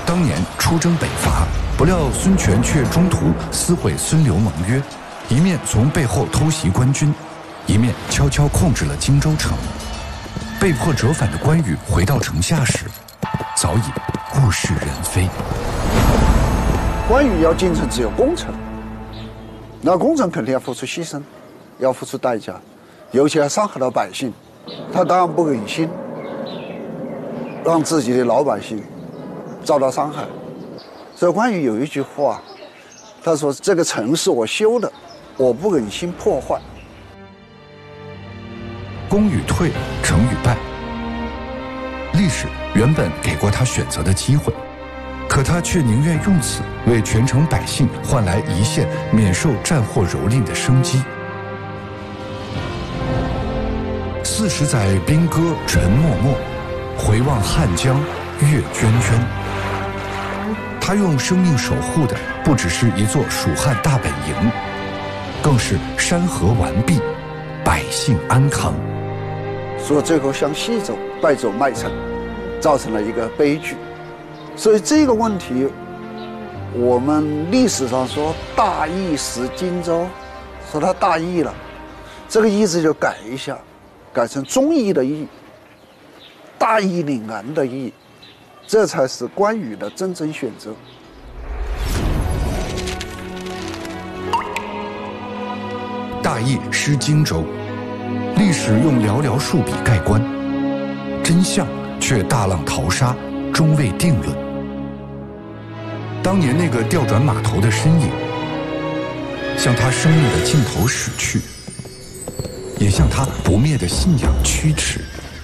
当年出征北伐，不料孙权却中途撕毁孙刘盟约，一面从背后偷袭官军，一面悄悄控制了荆州城。被迫折返的关羽回到城下时，早已物是人非。 关羽要进城只有攻城，那攻城肯定要付出牺牲，要付出代价，尤其还伤害到百姓，他当然不忍心让自己的老百姓遭到伤害。所以关羽有一句话，他说：“这个城是我修的，我不忍心破坏。” 攻与退，成与败，历史原本给过他选择的机会，可他却宁愿用此为全城百姓换来一线免受战祸蹂躏的生机。40载兵戈尘漠漠，回望汉江月涓涓。他用生命守护的不只是一座蜀汉大本营，更是山河完毕，百姓安康。 说最后向西走，败走麦城，造成了一个悲剧。所以这个问题，我们历史上说大义失荆州，说他大义了，这个义字就改一下，改成忠义的义，大义凛然的义，这才是关羽的真正选择。 大义失荆州，历史用寥寥数笔盖棺，真相却大浪淘沙，终未定论。当年那个调转马头的身影，向他生命的尽头驶去，也向他不灭的信仰驱驰。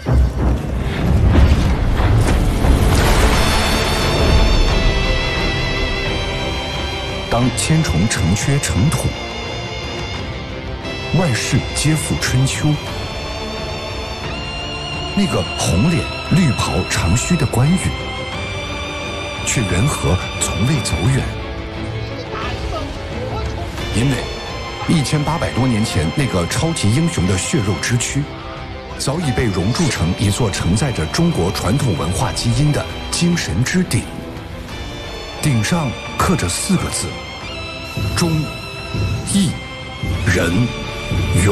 当千重城阙成土，万事皆付春秋，那个红脸绿袍长须的关羽，却缘何从未走远？因为1800多年前那个超级英雄的血肉之躯，早已被熔铸成一座承载着中国传统文化基因的精神之鼎，顶上刻着4个字：忠、义、仁、勇。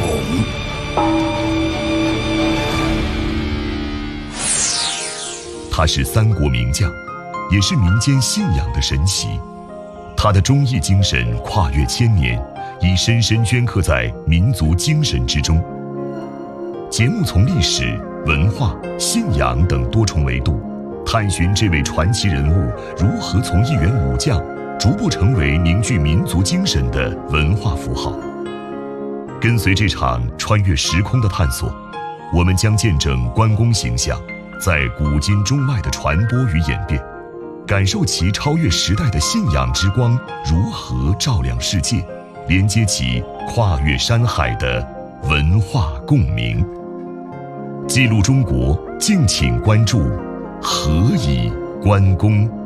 他是三国名将，也是民间信仰的神奇。他的忠义精神跨越千年，已深深镌刻在民族精神之中。节目从历史、文化、信仰等多重维度，探寻这位传奇人物如何从一员武将逐步成为凝聚民族精神的文化符号。跟随这场穿越时空的探索，我们将见证关公形象在古今中外的传播与演变，感受其超越时代的信仰之光如何照亮世界，连接起跨越山海的文化共鸣。记录中国，敬请关注何以关公。